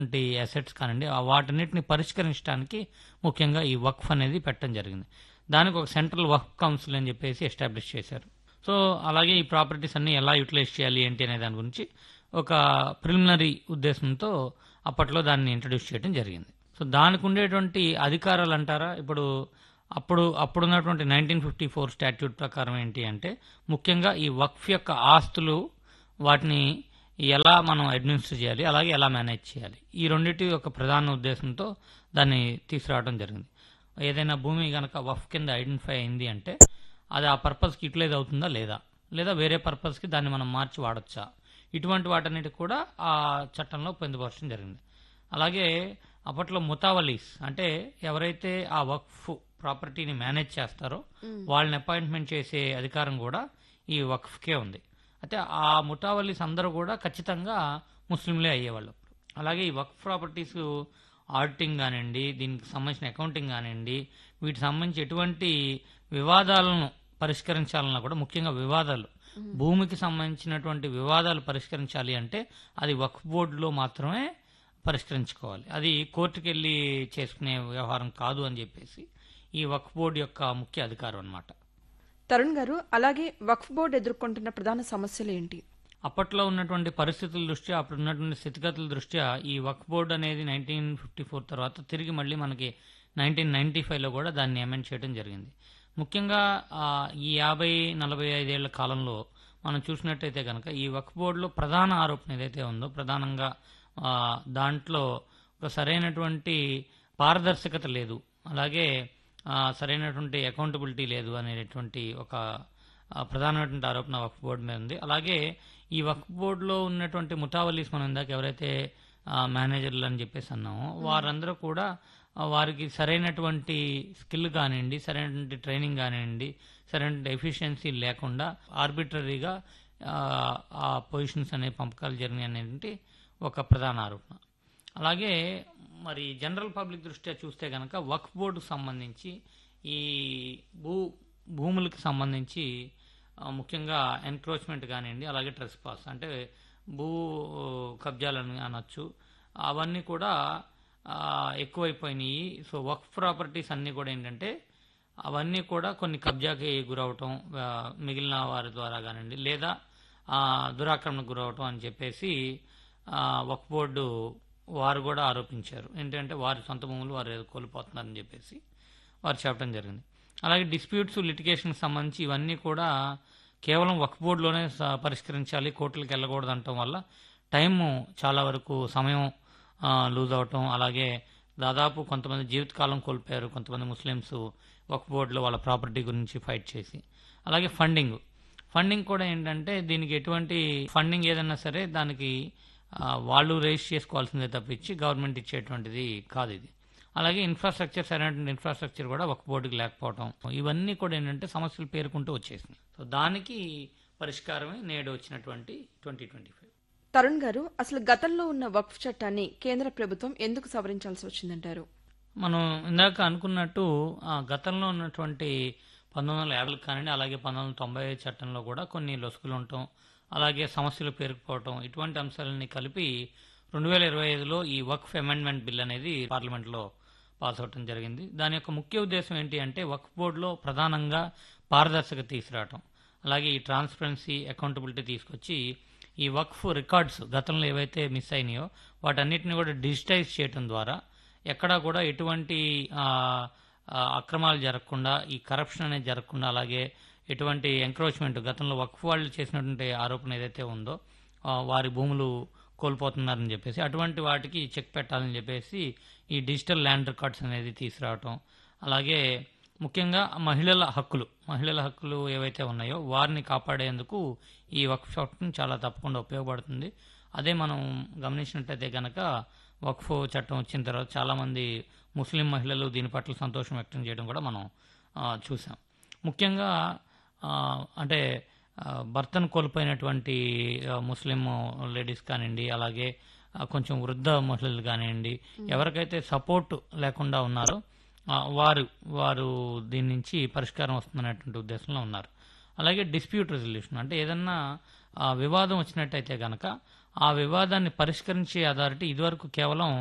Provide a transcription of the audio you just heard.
Assets కానివ్వండి, వాటన్నిటిని పరిష్కరించడానికి ముఖ్యంగా ఈ వక్ఫ్ అనేది పెట్టడం జరిగింది. దానికి ఒక సెంట్రల్ వక్ఫ్ కౌన్సిల్ అని చెప్పేసి ఎస్టాబ్లిష్ చేశారు. సో అలాగే ఈ ప్రాపర్టీస్ అన్ని ఎలా యూటిలైజ్ చేయాలి ఏంటి అనే దాని గురించి ఒక ప్రిలిమినరీ ఉద్దేశంతో అప్పట్లో దాన్ని ఇంట్రడ్యూస్ చేయడం జరిగింది. సో దానికి ఉండేటువంటి అధికారాలు అంటారా, అప్పుడున్నటువంటి 1954 స్టాట్యూట్ ప్రకారం ఏంటి అంటే, ముఖ్యంగా ఈ వక్ఫ్ యొక్క ఆస్తులు, వాటిని ఎలా మనం అడ్మినిస్టర్ చేయాలి, అలాగే ఎలా మేనేజ్ చేయాలి, ఈ రెండింటి యొక్క ప్రధాన ఉద్దేశంతో దాన్ని తీసుకురావడం జరిగింది. ఏదైనా భూమి కనుక వక్ఫ్ కింద ఐడెంటిఫై అయింది అంటే అది ఆ పర్పస్కి యూటిలైజ్ అవుతుందా లేదా వేరే పర్పస్కి దాన్ని మనం మార్చి వాడచ్చా, ఇటువంటి వాటన్నిటి కూడా ఆ చట్టంలో పొందుపరచడం జరిగింది. అలాగే అప్పట్లో ముతావలీస్ అంటే ఎవరైతే ఆ వక్ఫ్ ప్రాపర్టీని మేనేజ్ చేస్తారో వాళ్ళని అపాయింట్మెంట్ చేసే అధికారం కూడా ఈ వక్ఫ్కే ఉంది. అయితే ఆ ముతావలీస్ అందరూ కూడా ఖచ్చితంగా ముస్లింలే అయ్యేవాళ్ళు. అలాగే ఈ వక్ఫ్ ప్రాపర్టీస్ ఆడిటింగ్ కానివ్వండి, దీనికి సంబంధించిన అకౌంటింగ్ కానివ్వండి, వీటికి సంబంధించి ఎటువంటి వివాదాలను పరిష్కరించాలన్నా కూడా, ముఖ్యంగా వివాదాలు, భూమికి సంబంధించినటువంటి వివాదాలు పరిష్కరించాలి అంటే అది వక్ఫ్ బోర్డులో మాత్రమే పరిష్కరించుకోవాలి. అది కోర్టుకు వెళ్ళి చేసుకునే వ్యవహారం కాదు అని చెప్పేసి ఈ వక్ఫ్ బోర్డు యొక్క ముఖ్య అధికారం అన్నమాట. తరుణ్ గారు, అలాగే వక్ఫ్ బోర్డు ఎదుర్కొంటున్న ప్రధాన సమస్యలు ఏంటి? అప్పట్లో ఉన్నటువంటి పరిస్థితుల దృష్ట్యా, అప్పుడు ఉన్నటువంటి స్థితిగతుల దృష్ట్యా ఈ వక్ఫ్ బోర్డు అనేది 1954 తర్వాత తిరిగి మళ్ళీ మనకి 1995లో కూడా దాన్ని అమెండ్ చేయడం జరిగింది. ముఖ్యంగా ఈ 50-45 ఏళ్ల కాలంలో మనం చూసినట్టయితే కనుక ఈ వక్ఫ్ బోర్డులో ప్రధాన ఆరోపణ ఏదైతే ఉందో, ప్రధానంగా దాంట్లో ఒక సరైనటువంటి పారదర్శకత లేదు, అలాగే సరైనటువంటి అకౌంటబిలిటీ లేదు అనేటువంటి ఒక ప్రధానమైనటువంటి ఆరోపణ వక్ఫ్ బోర్డు మీద ఉంది. అలాగే ఈ వక్ఫ్ బోర్డులో ఉన్నటువంటి ముతావలీస్, మనం ఇందాక ఎవరైతే మేనేజర్లు అని చెప్పేసి అన్నామో, వారందరూ కూడా వారికి సరైనటువంటి స్కిల్ కానివ్వండి, సరైనటువంటి ట్రైనింగ్ కానివ్వండి, సరైన ఎఫిషియన్సీ లేకుండా ఆర్బిటరీగా ఆ పొజిషన్స్ అనే పంపకాలు జరిగినాయి అనేది ఒక ప్రధాన ఆరోపణ. అలాగే మరి జనరల్ పబ్లిక్ దృష్ట్యా చూస్తే కనుక వక్ఫ్ బోర్డుకు సంబంధించి ఈ భూములకు సంబంధించి ముఖ్యంగా ఎన్క్రోచ్మెంట్ కానివ్వండి, అలాగే ట్రెస్పాస్ అంటే భూ కబ్జాలని అనొచ్చు, అవన్నీ కూడా ఎక్కువైపోయినాయి. సో వక్ఫ్ ప్రాపర్టీస్ అన్నీ కూడా ఏంటంటే అవన్నీ కూడా కొన్ని కబ్జాకి గురవటం, మిగిలిన వారి ద్వారా కానివ్వండి, లేదా దురాక్రమణకు గురవటం అని చెప్పేసి వక్ఫ్ బోర్డు వారు కూడా ఆరోపించారు. ఏంటంటే వారి సొంత భూములు వారు కోల్పోతున్నారని చెప్పేసి వారు చెప్పడం జరిగింది. అలాగే డిస్ప్యూట్స్, లిటిగేషన్కి సంబంధించి ఇవన్నీ కూడా కేవలం వక్ఫ్ బోర్డులోనే పరిష్కరించాలి, కోర్టులకు వెళ్ళకూడదు అనటం వల్ల టైము చాలా వరకు సమయం లూజ్ అవటం, అలాగే దాదాపు కొంతమంది జీవితకాలం కోల్పోయారు కొంతమంది ముస్లిమ్స్ వక్ఫ్ బోర్డులో వాళ్ళ ప్రాపర్టీ గురించి ఫైట్ చేసి. అలాగే ఫండింగ్ కూడా ఏంటంటే దీనికి ఎటువంటి ఫండింగ్ ఏదైనా సరే దానికి వాళ్ళు రేస్ చేసుకోవాల్సిందే తప్పించి గవర్నమెంట్ ఇచ్చేటువంటిది కాదు ఇది. అలాగే ఇన్ఫ్రాస్ట్రక్చర్, సరైన ఇన్ఫ్రాస్ట్రక్చర్ కూడా వక్ఫ్ బోర్డుకి లేకపోవడం, ఇవన్నీ కూడా ఏంటంటే సమస్యలు పేరుకుంటూ వచ్చేసింది. సో దానికి పరిష్కారమే నేడు వచ్చినటువంటి 2025. తరుణ్ గారు, అసలు గతంలో ఉన్న వక్ఫ్ చట్టాన్ని కేంద్ర ప్రభుత్వం ఎందుకు సవరించాల్సి వచ్చిందంటారు? మనం ఇందాక అనుకున్నట్టు గతంలో ఉన్నటువంటి 1950 కానివ్వండి, అలాగే 1990 చట్టంలో కూడా కొన్ని లొసుగులు ఉండటం, అలాగే సమస్యలు పేరుకుపోవటం, ఇటువంటి అంశాలని కలిపి 2025లో ఈ వక్ఫ్ అమెండ్మెంట్ బిల్ అనేది పార్లమెంట్లో పాస్ అవటం జరిగింది. దాని యొక్క ముఖ్య ఉద్దేశం ఏంటి అంటే వక్ఫ్ బోర్డులో ప్రధానంగా పారదర్శకత తీసుకురావటం, అలాగే ఈ ట్రాన్స్పరెన్సీ, అకౌంటబిలిటీ తీసుకొచ్చి ఈ వక్ఫ్ రికార్డ్స్ గతంలో ఏవైతే మిస్ అయినాయో వాటన్నిటిని కూడా డిజిటైజ్ చేయటం ద్వారా ఎక్కడా కూడా ఎటువంటి అక్రమాలు జరగకుండా, ఈ కరప్షన్ అనేది జరగకుండా, అలాగే ఎటువంటి ఎంక్రోచ్మెంట్, గతంలో వక్ఫ్ వాళ్ళు చేసినటువంటి ఆరోపణ ఏదైతే ఉందో వారి భూములు కోల్పోతున్నారని చెప్పేసి అటువంటి వాటికి చెక్ పెట్టాలని చెప్పేసి ఈ డిజిటల్ ల్యాండ్ రికార్డ్స్ అనేది తీసుకురావటం, అలాగే ముఖ్యంగా మహిళల హక్కులు ఏవైతే ఉన్నాయో వారిని కాపాడేందుకు ఈ వక్ఫ్ చట్టం చాలా తప్పకుండా ఉపయోగపడుతుంది. అదే మనం గమనించినట్టయితే కనుక వక్ఫ్ చట్టం వచ్చిన తర్వాత చాలామంది ముస్లిం మహిళలు దీని పట్ల సంతోషం వ్యక్తం చేయడం కూడా మనం చూసాం. ముఖ్యంగా అంటే భర్తను కోల్పోయినటువంటి ముస్లిం లేడీస్ కానివ్వండి, అలాగే కొంచెం వృద్ధ మహిళలు కానివ్వండి, ఎవరికైతే సపోర్ట్ లేకుండా ఉన్నారో వారు దీని నుంచి పరిష్కారం వస్తుందనేటువంటి ఉద్దేశంలో ఉన్నారు. అలాగే డిస్ప్యూట్ రెజల్యూషన్ అంటే ఏదన్నా వివాదం వచ్చినట్టయితే కనుక ఆ వివాదాన్ని పరిష్కరించే అథారిటీ ఇదివరకు కేవలం